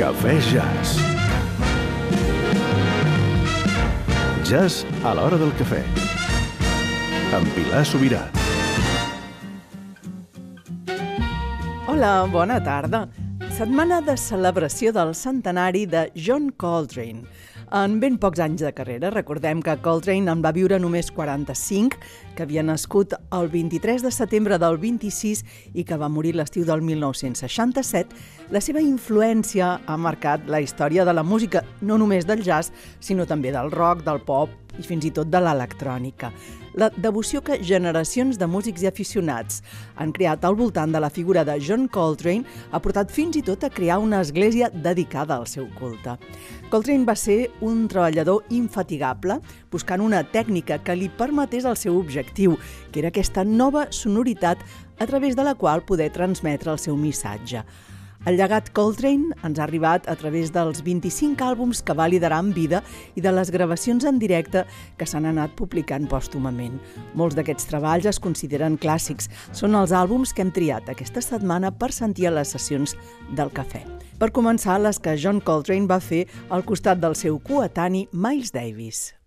Cafè Jazz. Jazz a l'hora del cafè. Amb Pilar Sobirà. Hola, bona tarda. Setmana de celebració del centenari de John Coltrane. En ben pocs anys de carrera, recordem que Coltrane en va viure només 45, que havia nascut el 23 de setembre del 26 i que va morir l'estiu del 1967, la seva influència ha marcat la història de la música, no només del jazz, sinó també del rock, del pop i fins i tot de l'electrònica. La devoció que generacions de músics i aficionats han creat al voltant de la figura de John Coltrane ha portat fins i tot a crear una església dedicada al seu culte. Coltrane va ser un treballador infatigable, buscant una tècnica que li permetés el seu objectiu, que era aquesta nova sonoritat a través de la qual poder transmetre el seu missatge. El llegat Coltrane ens ha arribat a través dels 25 àlbums que va liderar en vida i de les gravacions en directe que s'han anat publicant pòstumament. Molts d'aquests treballs es consideren clàssics. Són els àlbums que hem triat aquesta setmana per sentir a les sessions del cafè. Per començar, les que John Coltrane va fer al costat del seu coetani Miles Davis.